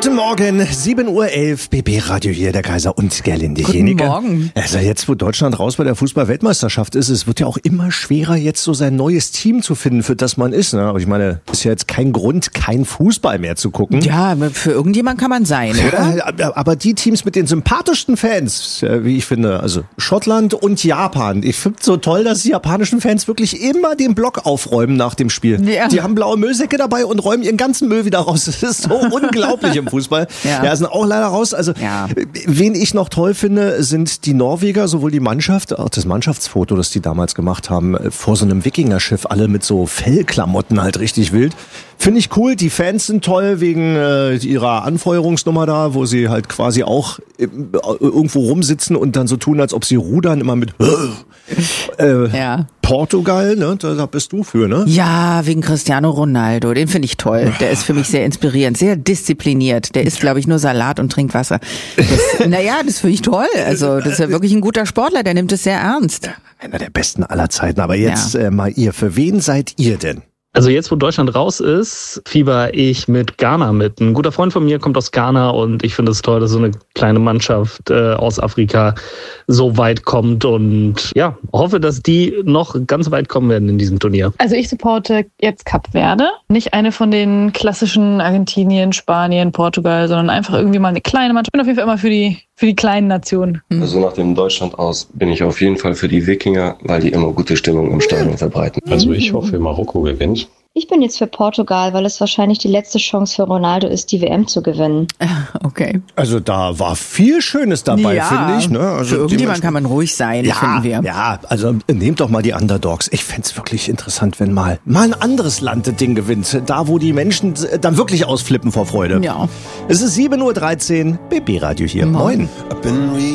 Guten Morgen, 7.11 Uhr, BB Radio hier, der Kaiser und Gerlinde Jenike. Guten Morgen. Also jetzt, wo Deutschland raus bei der Fußball-Weltmeisterschaft ist, es wird ja auch immer schwerer, jetzt so sein neues Team zu finden, für das man ist. Ne? Aber ich meine, ist ja jetzt kein Grund, kein Fußball mehr zu gucken. Ja, für irgendjemand kann man sein, oder? Ja, aber die Teams mit den sympathischsten Fans, wie ich finde, also Schottland und Japan. Ich finde es so toll, dass die japanischen Fans wirklich immer den Block aufräumen nach dem Spiel. Ja. Die haben blaue Müllsäcke dabei und räumen ihren ganzen Müll wieder raus. Das ist so unglaublich im Fußball. Ja, sind auch leider raus. Also, wen ich noch toll finde, sind die Norweger, sowohl die Mannschaft, auch das Mannschaftsfoto, das die damals gemacht haben, vor so einem Wikingerschiff, alle mit so Fellklamotten halt richtig wild. Finde ich cool. Die Fans sind toll wegen ihrer Anfeuerungsnummer da, wo sie halt quasi auch irgendwo rumsitzen und dann so tun, als ob sie rudern, immer mit Portugal, ne? Da bist du für, ne? Ja, wegen Cristiano Ronaldo. Den finde ich toll. Der ist für mich sehr inspirierend, sehr diszipliniert. Der isst, glaube ich, nur Salat und trinkt Wasser. Das finde ich toll. Also, das ist ja wirklich ein guter Sportler. Der nimmt es sehr ernst. Einer der besten aller Zeiten. Aber jetzt mal ihr. Für wen seid ihr denn? Also jetzt, wo Deutschland raus ist, fieber ich mit Ghana mit. Ein guter Freund von mir kommt aus Ghana und ich finde es toll, dass so eine kleine Mannschaft aus Afrika so weit kommt und ja, hoffe, dass die noch ganz weit kommen werden in diesem Turnier. Also ich supporte jetzt Kap Verde. Nicht eine von den klassischen Argentinien, Spanien, Portugal, sondern einfach irgendwie mal eine kleine Mannschaft. Ich bin auf jeden Fall immer für die kleinen Nationen. Also nach dem Deutschland aus bin ich auf jeden Fall für die Wikinger, weil die immer gute Stimmung im Stadion verbreiten. Also ich hoffe, Marokko gewinnt. Ich bin jetzt für Portugal, weil es wahrscheinlich die letzte Chance für Ronaldo ist, die WM zu gewinnen. Okay. Also da war viel Schönes dabei, finde ich. Ne? Also für irgendjemand kann man ruhig sein, finden wir. Ja, also nehmt doch mal die Underdogs. Ich fände es wirklich interessant, wenn mal ein anderes Land das Ding gewinnt. Da, wo die Menschen dann wirklich ausflippen vor Freude. Ja. Es ist 7.13 Uhr, BB Radio hier. Moin.